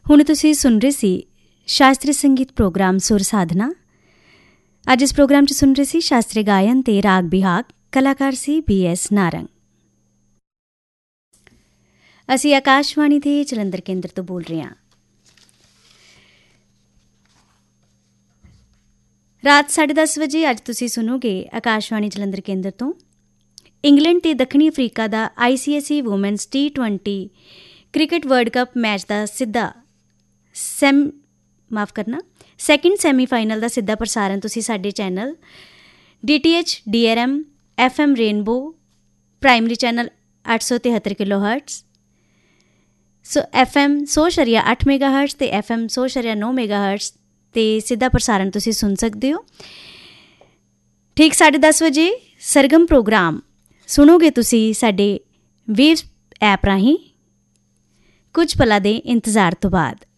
ਹੁਣ ਤੁਸੀਂ ਸੁਣ ਰਹੇ ਸੀ ਸ਼ਾਸਤਰੀ ਸੰਗੀਤ ਪ੍ਰੋਗਰਾਮ ਸੁਰ ਸਾਧਨਾ। ਅੱਜ ਇਸ ਪ੍ਰੋਗਰਾਮ 'ਚ ਸੁਣ ਰਹੇ ਸੀ ਸ਼ਾਸਤਰੀ ਗਾਇਨ ਤੇ ਰਾਗ ਬਿਹਾਗ। ਕਲਾਕਾਰ ਸੀ BS ਨਾਰੰਗ। ਅਸੀਂ ਆਕਾਸ਼ਵਾਣੀ ਦੇ ਜਲੰਧਰ ਕੇਂਦਰ ਤੋਂ ਬੋਲ ਰਹੇ ਹਾਂ। ਰਾਤ 10:30 ਵਜੇ ਅੱਜ ਤੁਸੀਂ ਸੁਣੋਗੇ ਆਕਾਸ਼ਵਾਣੀ ਜਲੰਧਰ ਕੇਂਦਰ ਤੋਂ ਇੰਗਲੈਂਡ ਤੇ ਦੱਖਣੀ ਅਫਰੀਕਾ ਦਾ ICC women's T20 cricket world cup match ਦਾ ਸੈਕਿੰਡ ਸੈਮੀਫਾਈਨਲ ਦਾ ਸਿੱਧਾ ਪ੍ਰਸਾਰਣ ਤੁਸੀਂ ਸਾਡੇ channel DTH DRM FM rainbow primary channel 873 kHz FM 100.8 MHz ਤੇ FM 100.9 MHz ਤੇ ਸਿੱਧਾ ਪ੍ਰਸਾਰਣ ਤੁਸੀਂ ਸੁਣ ਸਕਦੇ ਹੋ। ਠੀਕ 10:30 ਵਜੇ ਸਰਗਮ ਪ੍ਰੋਗਰਾਮ ਸੁਣੋਗੇ ਤੁਸੀਂ ਸਾਡੇ ਵੇਵ ਐਪ ਰਾਹੀਂ ਕੁਝ ਪਲਾਂ ਦੇ ਇੰਤਜ਼ਾਰ ਤੋਂ ਬਾਅਦ।